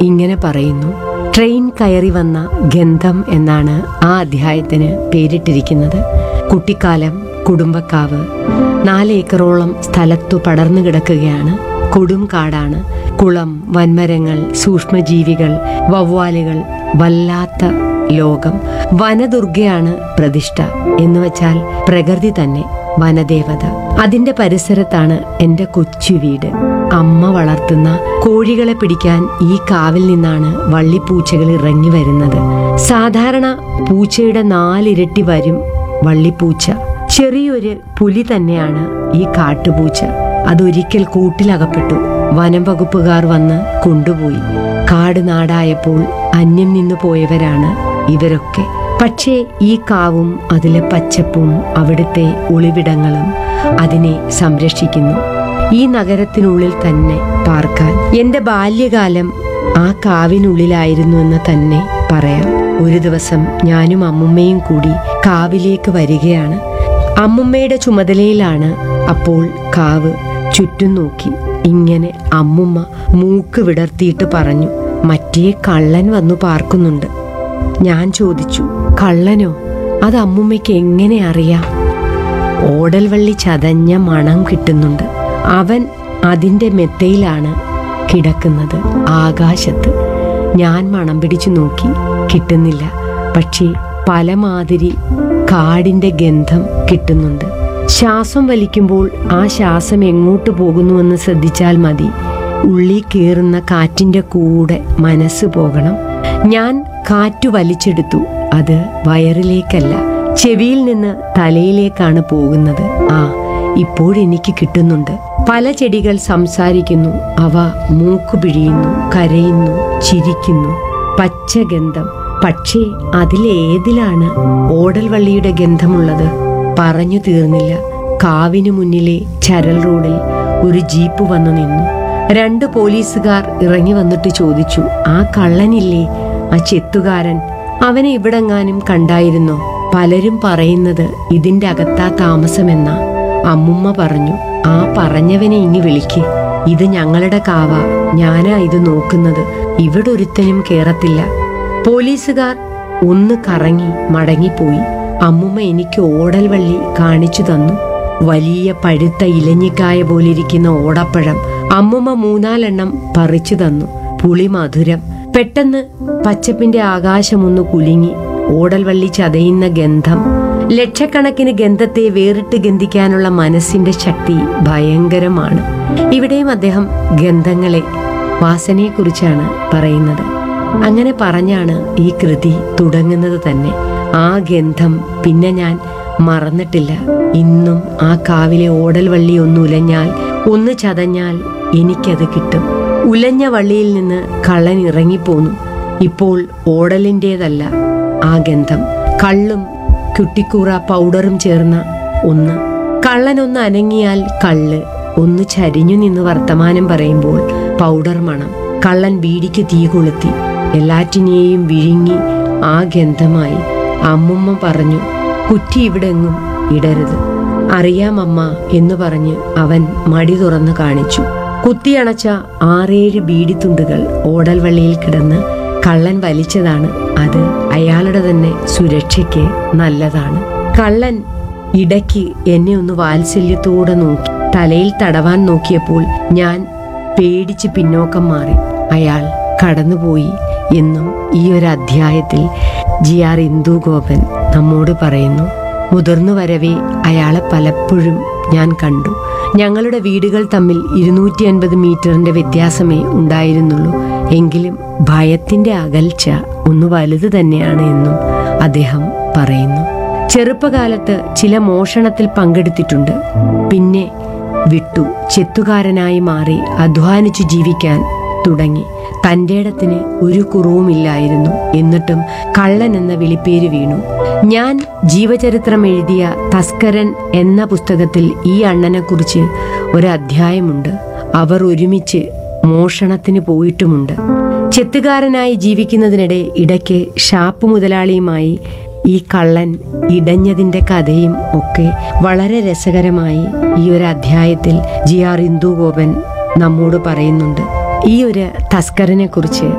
ഇങ്ങനെ പറയുന്നു. ട്രെയിൻ കയറി വന്ന ഗന്ധം എന്നാണ് ആ അധ്യായത്തിന് പേരിട്ടിരിക്കുന്നത്. കുട്ടിക്കാലം, കുടുംബക്കാവ്. 4 ഏക്കറോളം സ്ഥലത്തു പടർന്നു കിടക്കുകയാണ്. കൊടും കാടാണ്. കുളം, വൻമരങ്ങൾ, സൂക്ഷ്മജീവികൾ, വവ്വാലുകൾ, വല്ലാത്ത ലോകം. വനദുർഗയാണ് പ്രതിഷ്ഠ. എന്നുവെച്ചാൽ പ്രകൃതി തന്നെ വനദേവത. അതിന്റെ പരിസരത്താണ് എന്റെ കൊച്ചു വീട്. അമ്മ വളർത്തുന്ന കോഴികളെ പിടിക്കാൻ ഈ കാവിൽ നിന്നാണ് വള്ളിപ്പൂച്ചകൾ ഇറങ്ങി വരുന്നത്. സാധാരണ പൂച്ചയുടെ 4 ഇരട്ടി വരും വള്ളിപ്പൂച്ച. ചെറിയൊരു പുലി തന്നെയാണ് ഈ കാട്ടുപൂച്ച. അതൊരിക്കൽ കൂട്ടിലകപ്പെട്ടു. വനം വകുപ്പുകാർ വന്ന് കൊണ്ടുപോയി. കാട് നാടായപ്പോൾ അന്യം നിന്നു പോയവരാണ് ഇവരൊക്കെ. പക്ഷേ ഈ കാവും അതിലെ പച്ചപ്പും അവിടുത്തെ ഒളിവിടങ്ങളും അതിനെ സംരക്ഷിക്കുന്നു. ഈ നഗരത്തിനുള്ളിൽ തന്നെ പാർക്കാൻ എന്റെ ബാല്യകാലം ആ കാവിനുള്ളിലായിരുന്നുവെന്ന് തന്നെ പറയാം. ഒരു ദിവസം ഞാനും അമ്മുമ്മയും കൂടി കാവിലേക്ക് വരികയാണ്. അമ്മുമ്മയുടെ ചുമതലയിലാണ് അപ്പോൾ കാവ്. ചുറ്റും നോക്കി ഇങ്ങനെ അമ്മുമ്മ മൂക്ക് വിടർത്തിയിട്ട് പറഞ്ഞു, മറ്റേ കള്ളൻ വന്നു പാർക്കുന്നുണ്ട്. ഞാൻ ചോദിച്ചു, കള്ളനോ? അത് അമ്മുമ്മയ്ക്ക് എങ്ങനെ അറിയാം? ഓടൽവള്ളി ചതഞ്ഞ മണം കിട്ടുന്നുണ്ട്. അവൻ അതിന്റെ മെത്തയിലാണ് കിടക്കുന്നത്, ആകാശത്ത്. ഞാൻ മണം പിടിച്ചു നോക്കി, കിട്ടുന്നില്ല. പക്ഷേ പലമാതിരി കാടിന്റെ ഗന്ധം കിട്ടുന്നുണ്ട്. ശ്വാസം വലിക്കുമ്പോൾ ആ ശ്വാസം എങ്ങോട്ട് പോകുന്നുവെന്ന് ശ്രദ്ധിച്ചാൽ മതി. ഉള്ളിൽ കയറുന്ന കാറ്റിന്റെ കൂടെ മനസ്സ് പോകണം. ഞാൻ കാറ്റു വലിച്ചെടുത്തു. അത് വയറിലേക്കല്ല, ചെവിയിൽ നിന്ന് തലയിലേക്കാണ് പോകുന്നത്. ഇപ്പോഴെനിക്ക് കിട്ടുന്നുണ്ട്. പല ചെടികൾ സംസാരിക്കുന്നു. അവ മൂക്കു പിഴിയുന്നു, കരയുന്നു, ചിരിക്കുന്നു. പച്ചഗന്ധം. പക്ഷേ അതിലേതിലാണ് ഓടൽവള്ളിയുടെ ഗന്ധമുള്ളത്? പറഞ്ഞു തീർന്നില്ല. കാവിനു മുന്നിലെ ചരൽ റോഡിൽ ഒരു ജീപ്പ് വന്നു നിന്നു. 2 പോലീസുകാർ ഇറങ്ങി വന്നിട്ട് ചോദിച്ചു, ആ കള്ളനില്ലേ, ആ ചെത്തുകാരൻ, അവനെ ഇവിടെങ്ങാനും കണ്ടായിരുന്നോ? പലരും പറയുന്നത് ഇതിന്റെ അകത്താ താമസമെന്നാ. അമ്മുമ്മ പറഞ്ഞു, ആ പറഞ്ഞവനെ ഇങ്ങി വിളിക്ക്. ഇത് ഞങ്ങളുടെ കാവ, ഞാനാ ഇത് നോക്കുന്നത്. ഇവിടെ ഒരുത്തനും കേറത്തില്ല. പോലീസുകാർ ഒന്ന് കറങ്ങി മടങ്ങിപ്പോയി. അമ്മുമ്മ എനിക്ക് ഓടൽവള്ളി കാണിച്ചു തന്നു. വലിയ പഴുത്ത ഇലഞ്ഞിക്കായ പോലിരിക്കുന്ന ഓടപ്പഴം അമ്മുമ്മ 3-4 എണ്ണം പറിച്ചു തന്നു. പുളി മധുരം. പെട്ടെന്ന് പച്ചപ്പിന്റെ ആകാശമൊന്ന് കുലുങ്ങി. ഓടൽവള്ളി ചതയുന്ന ഗന്ധം. ലക്ഷക്കണക്കിന് ഗന്ധത്തെ വേറിട്ട് ഗന്ധിക്കാനുള്ള മനസ്സിന്റെ ശക്തി ഭയങ്കരമാണ്. ഇവിടെയും അദ്ദേഹം ഗന്ധങ്ങളെ, വാസനയെക്കുറിച്ചാണ് പറയുന്നത്. അങ്ങനെ പറഞ്ഞാണ് ഈ കൃതി തുടങ്ങുന്നത് തന്നെ. ആ ഗന്ധം പിന്നെ ഞാൻ മറന്നിട്ടില്ല. ഇന്നും ആ കാവിലെ ഓടൽവള്ളി ഒന്ന് ഉലഞ്ഞാൽ, ഒന്ന് ചതഞ്ഞാൽ എനിക്കത് കിട്ടും. ഉലഞ്ഞ വള്ളിയിൽ നിന്ന് കള്ളൻ ഇറങ്ങിപ്പോന്നു. ഇപ്പോൾ ഓടലിൻ്റേതല്ല ആ ഗന്ധം. കള്ളും കുട്ടിക്കൂറ പൗഡറും ചേർന്ന ഒന്ന്. കള്ളനൊന്ന് അനങ്ങിയാൽ കള്ള്, ഒന്ന് ചരിഞ്ഞു നിന്ന് വർത്തമാനം പറയുമ്പോൾ പൗഡർ മണം. കള്ളൻ ബീഡിക്ക് തീ കൊളുത്തി. എല്ലാറ്റിനെയും വിഴുങ്ങി ആ ഗന്ധമായി. അമ്മുമ്മ പറഞ്ഞു, കുറ്റി ഇവിടെ എങ്ങും ഇടരുത്. അറിയാമമ്മ എന്ന് പറഞ്ഞ് അവൻ മടി തുറന്ന് കാണിച്ചു. കുത്തിയണച്ച 6-7 ബീഡിത്തുണ്ടുകൾ ഓടൽവള്ളിയിൽ കിടന്ന് കള്ളൻ വലിച്ചതാണ്. അത് അയാളുടെ തന്നെ സുരക്ഷയ്ക്ക് നല്ലതാണ്. കള്ളൻ ഇടയ്ക്ക് എന്നെ ഒന്ന് വാത്സല്യത്തോടെ നോക്കി. തലയിൽ തടവാൻ നോക്കിയപ്പോൾ ഞാൻ പേടിച്ച് പിന്നോക്കം മാറി. അയാൾ കടന്നുപോയി എന്നും ഈ ഒരു അധ്യായത്തിൽ GR ഇന്ദുഗോപൻ നമ്മോട് പറയുന്നു. മുതിർന്നു വരവേ അയാളെ പലപ്പോഴും ഞാൻ കണ്ടു. ഞങ്ങളുടെ വീടുകൾ തമ്മിൽ 250 മീറ്ററിന്റെ വ്യത്യാസമേ ഉണ്ടായിരുന്നുള്ളൂ. എങ്കിലും ഭയത്തിന്റെ അകൽച്ച ഒന്ന് വലുത് തന്നെയാണ് എന്നും അദ്ദേഹം പറയുന്നു. ചെറുപ്പകാലത്ത് ചില മോഷണത്തിൽ പങ്കെടുത്തിട്ടുണ്ട്. പിന്നെ വിട്ടു. ചെത്തുകാരനായി മാറി അധ്വാനിച്ചു ജീവിക്കാൻ തുടങ്ങി. തന്റെ ഇടത്തിന് ഒരു കുറവുമില്ലായിരുന്നു. എന്നിട്ടും കള്ളൻ എന്ന വിളിപ്പേര് വീണു. ഞാൻ ജീവചരിത്രം എഴുതിയ തസ്കരൻ എന്ന പുസ്തകത്തിൽ ഈ അണ്ണനെക്കുറിച്ച് ഒരധ്യായമുണ്ട്. അവർ ഒരുമിച്ച് മോഷണത്തിന് പോയിട്ടുമുണ്ട്. ചെത്തുകാരനായി ജീവിക്കുന്നതിനിടെ ഇടയ്ക്ക് ഷാപ്പ് മുതലാളിയുമായി ഈ കള്ളൻ ഇടഞ്ഞതിന്റെ കഥയും ഒക്കെ വളരെ രസകരമായി ഈ ഒരു അധ്യായത്തിൽ GR ഇന്ദുഗോപൻ നമ്മോട് പറയുന്നുണ്ട്. ഈ ഒരു തസ്കരനെ കുറിച്ച്